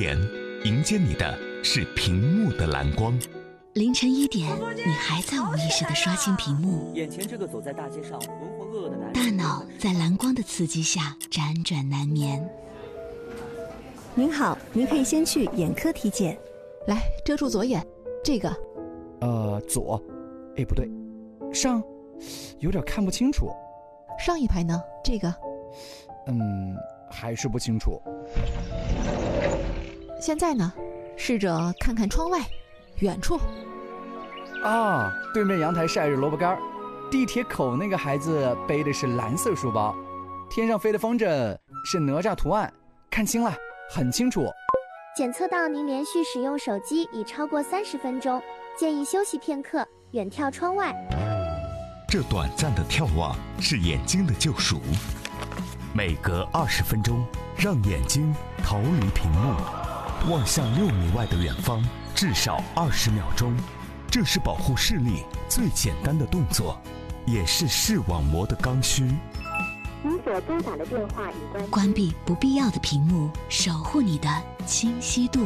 前，迎接你的是屏幕的蓝光。 凌晨1点，你还在无意识地刷新屏幕， 眼前这个走在大街上浑浑噩噩的男人， 大脑在蓝光的刺激下辗转难眠。 您好，您可以先去眼科体检。 来，遮住左眼，这个。 左，哎，不对，上，有点看不清楚。 上一排呢？这个。 还是不清楚。 现在呢？试着看看窗外，远处。 啊，对面阳台晒着萝卜干，地铁口那个孩子背的是蓝色书包，天上飞的风筝是哪吒图案，看清了，很清楚。 检测到您连续使用手机已超过30分钟，建议休息片刻，远眺窗外。 这短暂的眺望是眼睛的救赎，每隔20分钟，让眼睛逃离屏幕，望向6米外的远方，至少20秒钟。这是保护视力最简单的动作，也是视网膜的刚需。 您所拨打的电话已关闭不必要的屏幕，守护你的清晰度。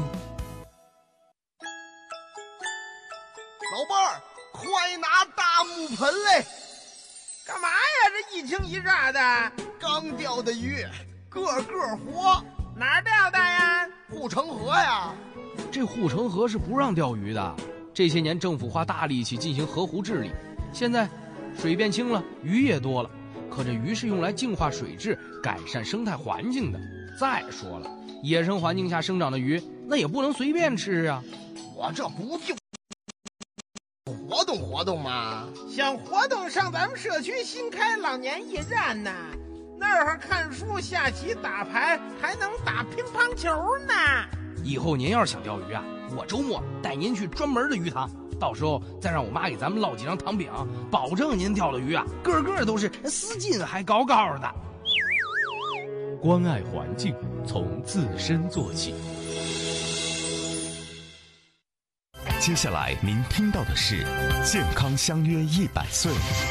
老伴儿，快拿大木盆来！ 干嘛呀？这一惊一乍的。 刚钓的鱼，个个活。 哪儿钓的呀？ 护城河呀。 这护城河是不让钓鱼的。这些年政府花大力气进行河湖治理，现在水变清了，鱼也多了。可这鱼是用来净化水质、改善生态环境的。再说了，野生环境下生长的鱼，那也不能随便吃啊。 我这不就活动活动吗？ 想活动上咱们社区新开老年驿站呢，那儿看书、下棋、打牌，还能打乒乓球呢。 以后您要是想钓鱼啊，我周末带您去专门的鱼塘，到时候再让我妈给咱们烙几张糖饼，保证您钓的鱼啊，个个都是丝劲还高高的。 关爱环境，从自身做起。 接下来您听到的是健康相约100岁。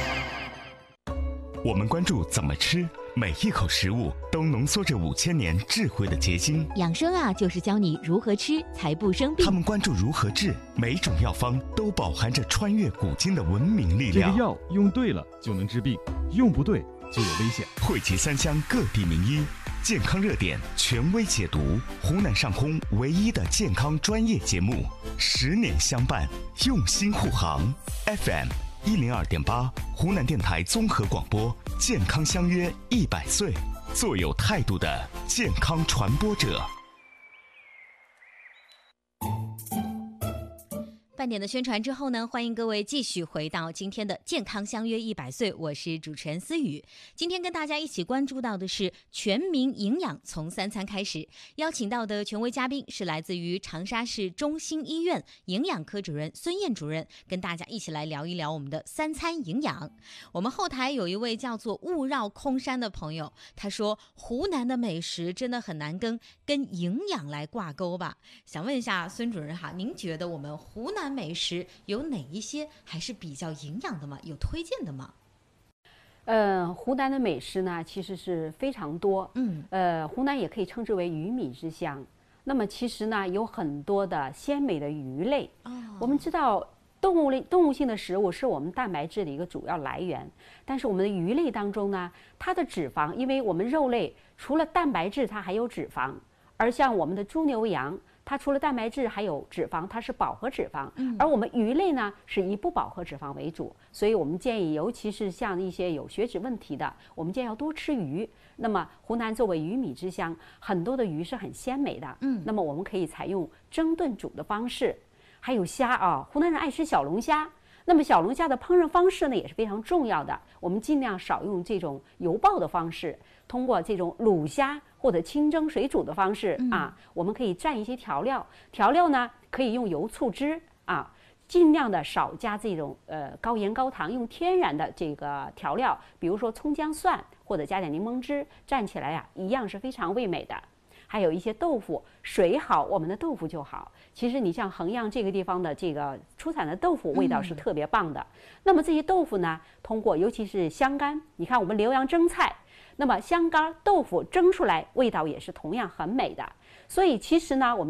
我们关注怎么吃，每一口食物都浓缩着5000年智慧的结晶。 养生啊，就是教你如何吃才不生病。 他们关注如何治，每种药方都饱含着穿越古今的文明力量。 这个药用对了就能治病，用不对就有危险。 汇集3乡各地名医，健康热点权威解读，湖南上空唯一的健康专业节目，10年相伴，用心护航。FM102.8，湖南电台综合广播，健康相约100岁，做有态度的健康传播者。 半点的宣传之后呢，欢迎各位继续回到今天的健康相约100岁，我是主持人思雨。今天跟大家一起关注到的是全民营养从3餐开始，邀请到的权威嘉宾是来自于长沙市中心医院营养科主任孙燕主任，跟大家一起来聊一聊我们的3餐营养。我们后台有一位叫做雾绕空山的朋友，他说湖南的美食真的很难跟营养来挂钩吧。想问一下孙主任哈，您觉得我们湖南美食有哪一些还是比较营养的吗？有推荐的吗？ 湖南的美食呢，其实是非常多。湖南也可以称之为鱼米之乡。那么其实呢，有很多的鲜美的鱼类。我们知道动物性的食物是我们蛋白质的一个主要来源，但是我们的鱼类当中呢，它的脂肪，因为我们肉类除了蛋白质，它还有脂肪，而像我们的猪牛羊，它除了蛋白质还有脂肪，它是饱和脂肪，而我们鱼类呢是以不饱和脂肪为主，所以我们建议，尤其是像一些有血脂问题的，我们建议要多吃鱼。那么湖南作为鱼米之乡，很多的鱼是很鲜美的，那么我们可以采用蒸炖煮的方式，还有虾啊，湖南人爱吃小龙虾。那么小龙虾的烹饪方式呢也是非常重要的，我们尽量少用这种油爆的方式，通过这种卤虾或者清蒸水煮的方式我们可以蘸一些调料，调料呢可以用油醋汁尽量的少加这种高盐高糖，用天然的这个调料，比如说葱姜蒜，或者加点柠檬汁，蘸起来一样是非常味美的。还有一些豆腐，水好，我们的豆腐就好。其实你像衡阳这个地方的这个出产的豆腐，味道是特别棒的。那么这些豆腐呢，通过尤其是香干，你看我们浏阳蒸菜，那么香干豆腐蒸出来味道也是同样很美的。所以其实呢，我们